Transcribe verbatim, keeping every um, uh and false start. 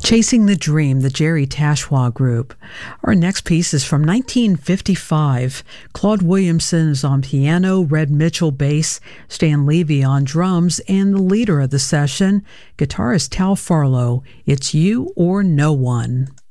Chasing the Dream, the Jerry Tashwa Group. Our next piece is from nineteen fifty-five. Claude Williamson is on piano, Red Mitchell bass, Stan Levy on drums, and the leader of the session, guitarist Tal Farlow. It's You or No One.